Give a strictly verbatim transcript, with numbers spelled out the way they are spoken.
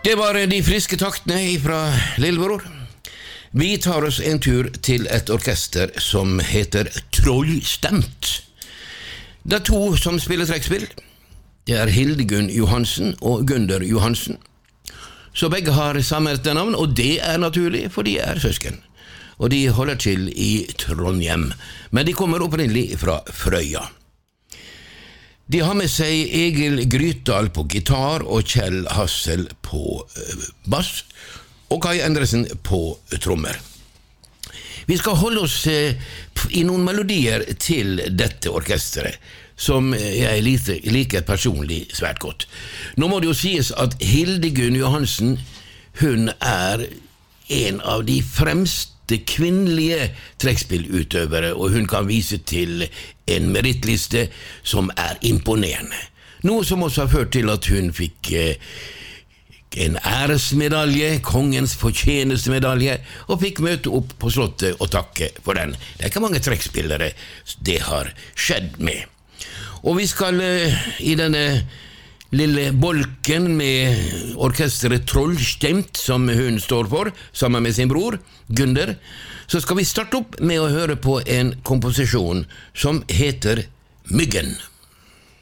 Det var de friske taktene fra Lillebror. Vi tar oss en tur til et orkester som heter Trollstemt. Det er to som spiller trekkspill. Det er Hildegunn Johansen og Gunder Johansen. Så begge har samme etternavn, og det er naturlig, for de er søsken. Og de holder til i Trondheim, men de kommer opprinnelig fra Frøya. De har med seg Egil Grytdal på gitar og Kjell Hassel på bass og Kai Endresen på trommer. Vi skal holde oss i noen melodier til dette orkestret, som jeg liker personlig svært godt. Nå må det jo sies at Hildegunn Johansen, hun er en av de fremste kvinnelige trekkspillutøvere, og hun kan vise til en merittliste som er imponerende. Noe som også har ført til at hun fikk en æresmedalje, kongens fortjenestemedalje, og fikk møte opp på slottet og takke for den. Det er ikke mange trekkspillere det har skjedd med. Og vi skal i denne lille bolken med orkestret Trollstemt, som hun står for, sammen med sin bror, Gunder, så skal vi starte opp med å høre på en komposisjon som heter Myggen.